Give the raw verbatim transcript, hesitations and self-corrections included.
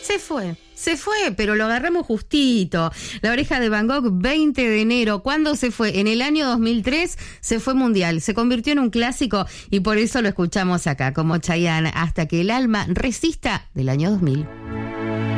Se fue, se fue, pero lo agarramos justito. La Oreja de Van Gogh, veinte de enero. ¿Cuándo se fue? En el año dos mil tres se fue mundial. Se convirtió en un clásico y por eso lo escuchamos acá, como Chayanne, Hasta que el alma resista, del año dos mil.